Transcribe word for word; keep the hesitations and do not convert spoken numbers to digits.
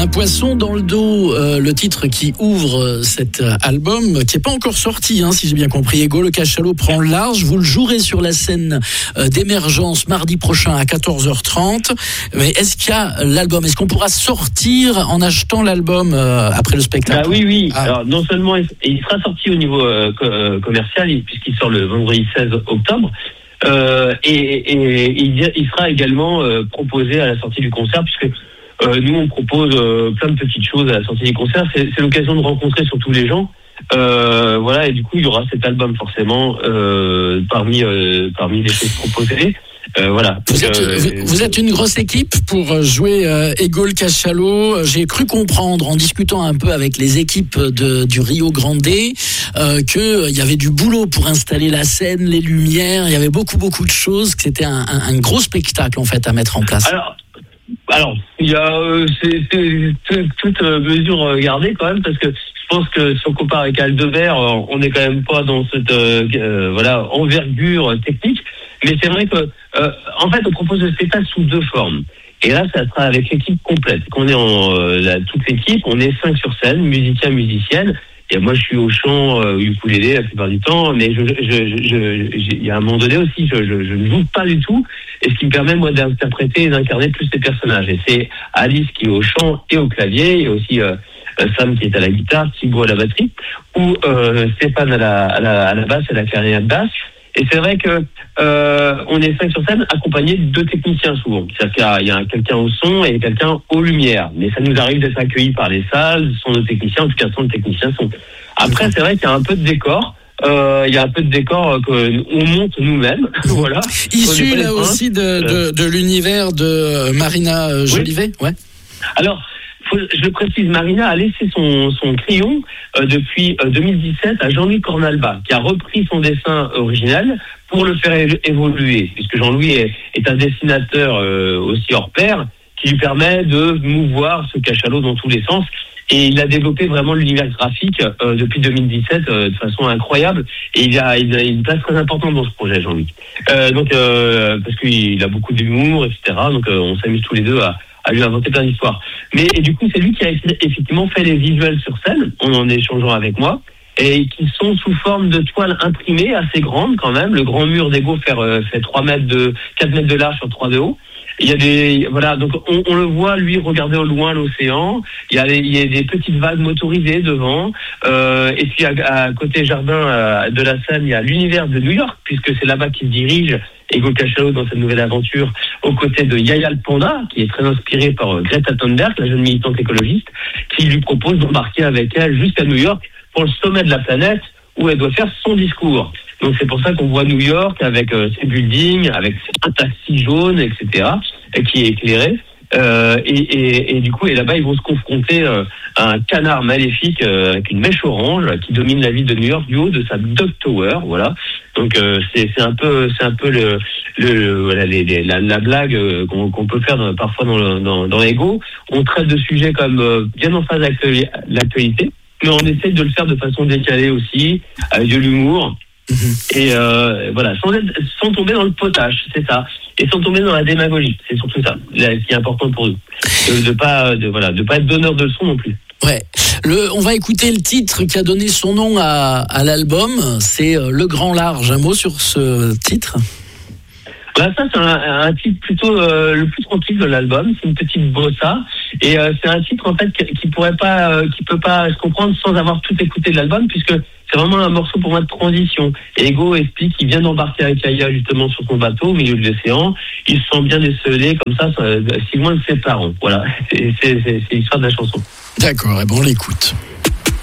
Un poisson dans le dos, euh, le titre qui ouvre euh, cet euh, album, qui n'est pas encore sorti, hein, si j'ai bien compris. Ego, le cachalot prend le large. Vous le jouerez sur la scène euh, d'Émergence mardi prochain à quatorze heures trente. Mais est-ce qu'il y a l'album? Est-ce qu'on pourra sortir en achetant l'album euh, après le spectacle? Bah oui, oui. Ah. Alors, non seulement il, il sera sorti au niveau euh, co- commercial, puisqu'il sort le vendredi seize octobre, euh, et, et, et il, il sera également euh, proposé à la sortie du concert, puisque Euh, nous, on propose euh, plein de petites choses à la sortie des concerts. C'est, c'est l'occasion de rencontrer surtout les gens. Euh, voilà, et du coup, il y aura cet album forcément euh, parmi euh, parmi les choses proposées. Euh, voilà. Vous, Donc, êtes, euh, vous, vous êtes une grosse équipe pour jouer euh, Ego le cachalot. J'ai cru comprendre en discutant un peu avec les équipes de, du Rio Grande euh, qu'il y avait du boulot pour installer la scène, les lumières. Il y avait beaucoup beaucoup de choses. Que c'était un, un, un gros spectacle en fait à mettre en place. Alors, Alors, il y a euh, c'est, c'est, c'est toute euh, mesure euh, gardée quand même, parce que je pense que si on compare avec Aldebert, euh, on n'est quand même pas dans cette euh, euh, voilà envergure technique. Mais c'est vrai que euh, en fait, on propose le spectacle sous deux formes. Et là, ça sera avec l'équipe complète. Qu'on est en euh, la, toute l'équipe, on est cinq sur scène, musiciens, musiciennes. Et moi, je suis au chant, euh, ukulélé la plupart du temps, mais je, je, je, je, il y a un moment donné aussi, je, je, je ne joue pas du tout, et ce qui me permet moi d'interpréter et d'incarner plus les personnages. Et c'est Alice qui est au chant et au clavier, il y a aussi euh, Sam qui est à la guitare, Thibaut à la batterie, ou euh, Stéphane à la, à la, à la basse, à la clarinette basse. Et c'est vrai que euh, on est cinq sur scène, accompagnés de deux techniciens souvent. C'est-à-dire qu'il y a, il y a quelqu'un au son et quelqu'un aux lumières. Mais ça nous arrive d'être accueillis par les salles, ce sont nos techniciens, en tout cas, ce sont nos techniciens sont. Après, c'est vrai qu'il y a un peu de décor. Euh, il y a un peu de décor qu'on monte nous-mêmes, voilà. Issu là aussi de, de, de l'univers de Marina Jolivet, oui. Ouais. Alors, faut, je précise, Marina a laissé son, son crayon euh, depuis euh, deux mille dix-sept à Jean-Louis Cornalba, qui a repris son dessin original pour le faire é- évoluer, puisque Jean-Louis est, est un dessinateur euh, aussi hors pair, qui lui permet de mouvoir ce cachalot dans tous les sens. Et il a développé vraiment l'univers graphique euh, depuis deux mille dix-sept euh, de façon incroyable. Et il a, il a une place très importante dans ce projet, Jean-Louis. Euh, donc, euh, parce qu'il a beaucoup d'humour, et cetera. Donc, euh, on s'amuse tous les deux à, à lui inventer plein d'histoires. Mais et du coup, c'est lui qui a effectivement fait les visuels sur scène, en en échangeant avec moi, et qui sont sous forme de toiles imprimées assez grandes quand même. Le grand mur d'Ego fait, euh, fait trois mètres de, quatre mètres de large sur trois de haut. Il y a des, voilà, donc on, on le voit lui regarder au loin l'océan. Il y a des, il y a des petites vagues motorisées devant. Euh, et puis à, à côté jardin euh, de la scène, il y a l'univers de New York, puisque c'est là-bas qu'il se dirige, Ego Cachalot, dans cette nouvelle aventure, aux côtés de Yaya le Panda, qui est très inspiré par euh, Greta Thunberg, la jeune militante écologiste, qui lui propose d'embarquer avec elle jusqu'à New York pour le sommet de la planète, où elle doit faire son discours. Donc c'est pour ça qu'on voit New York avec euh, ses buildings, avec un taxi jaune, et cetera, et qui est éclairé. Euh, et, et, et du coup, et là-bas, ils vont se confronter euh, à un canard maléfique euh, avec une mèche orange qui domine la ville de New York du haut de sa Dog Tower. Voilà. Donc euh, c'est, c'est un peu, c'est un peu le, le voilà, les, les, la, la blague euh, qu'on, qu'on peut faire dans, parfois dans, le, dans, dans Ego. On traite de sujets comme euh, bien en phase avec l'actualité, mais on essaie de le faire de façon décalée aussi, avec de l'humour. Mmh. Et euh, voilà, sans, être, sans tomber dans le potage, c'est ça, et sans tomber dans la démagogie, c'est surtout ça, là, ce qui est important pour nous, de, de pas, de voilà, de pas être donneur de leçons non plus. Ouais, le, on va écouter le titre qui a donné son nom à, à l'album, c'est Le Grand Large. Un mot sur ce titre? Là, ça, c'est un, un titre plutôt euh, le plus tranquille de l'album. C'est une petite bossa, et euh, c'est un titre en fait qui, qui pourrait pas, euh, qui peut pas se comprendre sans avoir tout écouté de l'album, puisque c'est vraiment un morceau pour moi de transition. Et Ego explique qu'il vient d'embarquer avec Yaya justement sur son bateau au milieu de l'océan. Il se sent bien décelé comme ça, si loin de ses parents. Voilà, c'est, c'est, c'est, c'est l'histoire de la chanson. D'accord, et bon, on l'écoute.